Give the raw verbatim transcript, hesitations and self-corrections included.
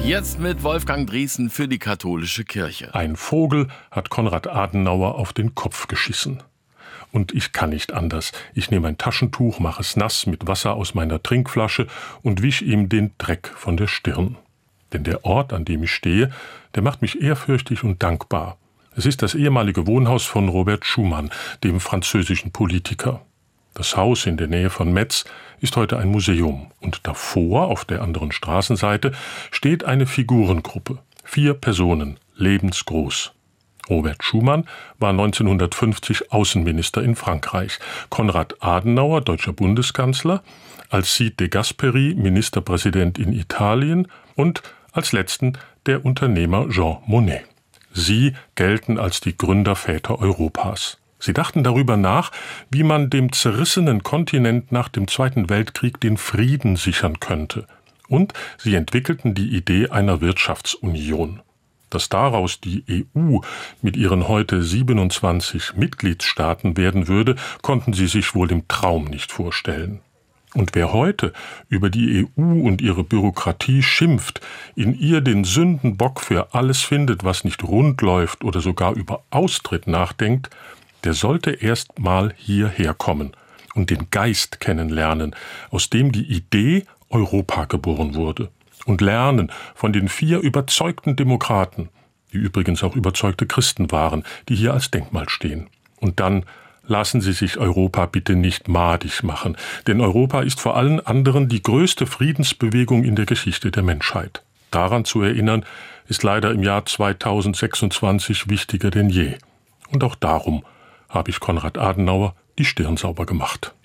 Jetzt mit Wolfgang Drießen für die katholische Kirche. Ein Vogel hat Konrad Adenauer auf den Kopf geschissen. Und ich kann nicht anders. Ich nehme ein Taschentuch, mache es nass mit Wasser aus meiner Trinkflasche und wisch ihm den Dreck von der Stirn. Denn der Ort, an dem ich stehe, der macht mich ehrfürchtig und dankbar. Es ist das ehemalige Wohnhaus von Robert Schuman, dem französischen Politiker. Das Haus in der Nähe von Metz ist heute ein Museum. Und davor, auf der anderen Straßenseite, steht eine Figurengruppe. Vier Personen, lebensgroß. Robert Schuman war neunzehnhundertfünfzig Außenminister in Frankreich. Konrad Adenauer, deutscher Bundeskanzler. Alcide de Gasperi, Ministerpräsident in Italien. Und als letzten der Unternehmer Jean Monnet. Sie gelten als die Gründerväter Europas. Sie dachten darüber nach, wie man dem zerrissenen Kontinent nach dem Zweiten Weltkrieg den Frieden sichern könnte. Und sie entwickelten die Idee einer Wirtschaftsunion. Dass daraus die E U mit ihren heute siebenundzwanzig Mitgliedstaaten werden würde, konnten sie sich wohl im Traum nicht vorstellen. Und wer heute über die E U und ihre Bürokratie schimpft, in ihr den Sündenbock für alles findet, was nicht rund läuft oder sogar über Austritt nachdenkt, der sollte erst mal hierher kommen und den Geist kennenlernen, aus dem die Idee Europa geboren wurde. Und lernen von den vier überzeugten Demokraten, die übrigens auch überzeugte Christen waren, die hier als Denkmal stehen. Und dann lassen Sie sich Europa bitte nicht madig machen, denn Europa ist vor allen anderen die größte Friedensbewegung in der Geschichte der Menschheit. Daran zu erinnern, ist leider im Jahr zweitausendsechsundzwanzig wichtiger denn je. Und auch darum habe ich Konrad Adenauer die Stirn sauber gemacht.